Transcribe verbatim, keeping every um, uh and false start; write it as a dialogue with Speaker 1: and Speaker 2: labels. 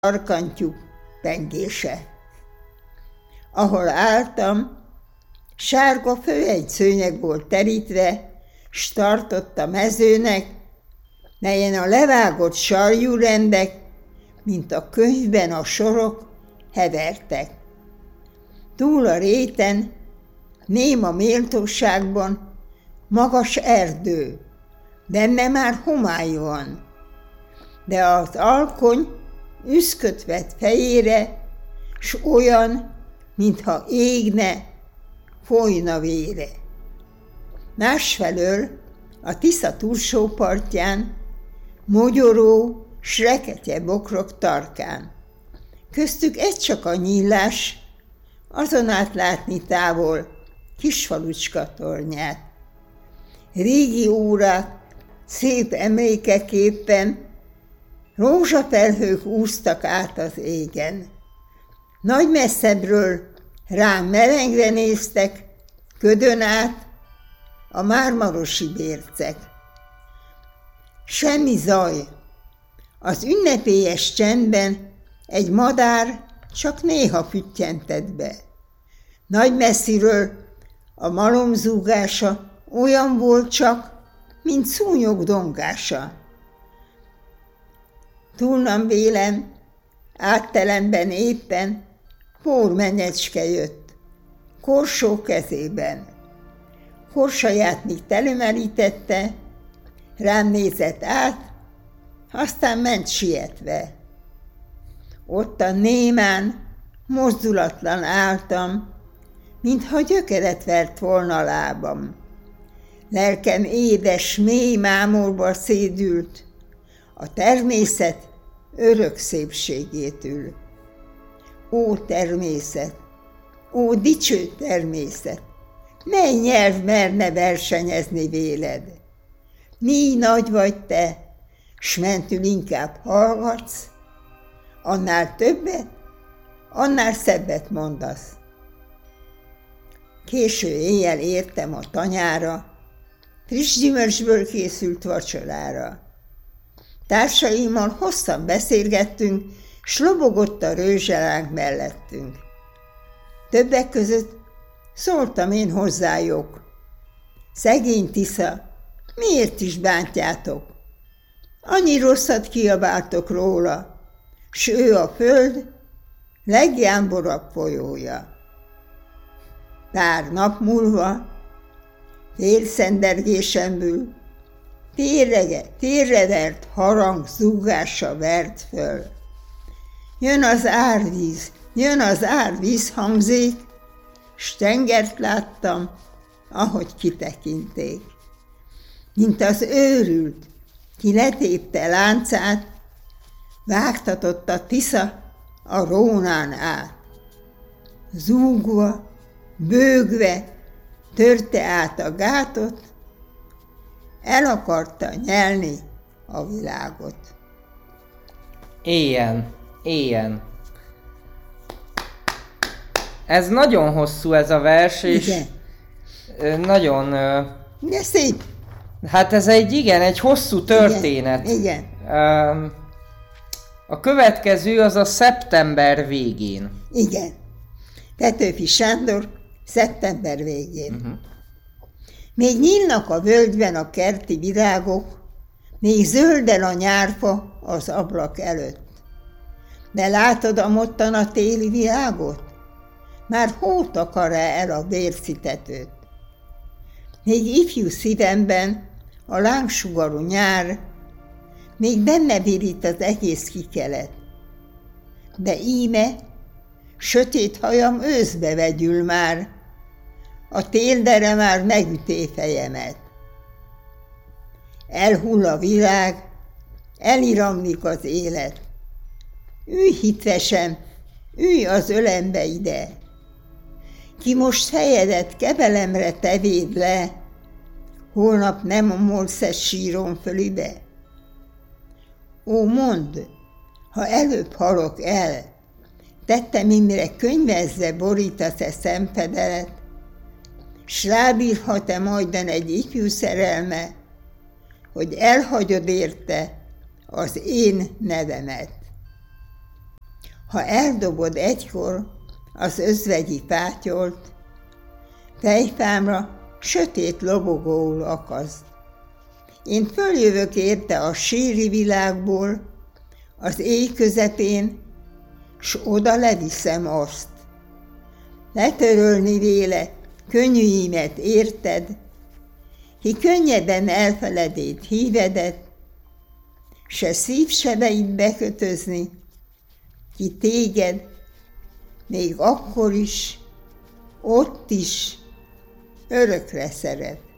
Speaker 1: sarkantyúk pengése. Ahol álltam, sárga főegyszőnyeg volt terítve, s tartott a mezőnek, melyen a levágott sarjúrendek, mint a könyvben a sorok, hevertek. Túl a réten, néma méltóságban, magas erdő, benne már homály van, de az alkony üszköt vett fejére, s olyan, mintha égne, folyna vére. Másfelől a Tisza túlsó partján mogyoró, s reketye bokrok tarkán. Köztük egy csak a nyílás, azon át látni távol kisfalucska tornyát. Régi órák, szép emlékeképpen rózsafelhők úsztak át az égen. Nagy messzebbről rám melengre néztek, ködön át a mármarosi bércek. Semmi zaj. Az ünnepélyes csendben egy madár csak néha füttyentett be. Nagy messziről a malom zúgása olyan volt csak, mint szúnyog dongása. Túlnam vélem, áttelemben éppen pórmenyecske jött, korsó kezében. Korsaját még telemerítette, rám nézett át, aztán ment sietve. Ottan némán, mozdulatlan álltam, mintha gyökeret vert volna a lábam. Lelkem édes, mély mámorba szédült, a természet örök szépségétől. Ó természet, ó dicső természet, mely nyelv merne versenyezni véled? Mi nagy vagy te, s mentül inkább hallgatsz, annál többet, annál szebbet mondasz. Késő éjjel értem a tanyára, friss gyümölcsből készült vacsorára. Társaimmal hosszan beszélgettünk, s lobogott a rőzselánk mellettünk. Többek között szóltam én hozzájuk. Szegény Tisza, miért is bántjátok? Annyi rosszat kiabáltok róla, s ő a föld legjámborabb folyója. Pár nap múlva, félszendergésemből, térrege, térrevert harang zúgása vert föl. Jön az árvíz, jön az árvíz hangzék, s tengert láttam, ahogy kitekinték. Mint az őrült, ki letépte láncát, vágtatott a Tisza a Rónán át. Zúgva, bőgve törte át a gátot, el akarta nyelni a világot.
Speaker 2: Éljen, éljen. Ez nagyon hosszú ez a vers, és
Speaker 1: igen.
Speaker 2: Nagyon...
Speaker 1: De szép.
Speaker 2: Hát ez egy, igen, egy hosszú történet.
Speaker 1: Igen. igen.
Speaker 2: A következő az a szeptember végén.
Speaker 1: Igen. Petőfi Sándor szeptember végén. Uh-huh. Még nyílnak a völgyben a kerti virágok, még zölden a nyárfa az ablak előtt. De látod a mottan a téli virágot? Már hót akar el a vércitetőt. Még ifjú szívemben a lángsugarú nyár, még benne virít az egész kikelet. De íme, sötét hajam őszbe vegyül már, a téldere már megüté fejemet. Elhull a világ, eliramlik az élet. Ülj hitvesen, ülj az ölembe ide. Ki most fejedet kebelemre tevéd le, holnap nem omolsz síron fölibe. Ó, mondd, ha előbb halok el, tettem imre könyvezze borítasz-e szemfedelet, s rábírhat-e majdan egy ifjú szerelme, hogy elhagyod érte az én nevemet. ha eldobod egykor az özvegyi pátyolt, fejfámra sötét lobogóul akaszt. Én följövök érte a síri világból, az éj közepén, s oda leviszem azt. Letörölni véle könnyűimet érted, ki könnyebben elfeledét hívedet, se szívsebeit bekötözni, ki téged, még akkor is, ott is, örökre szeret.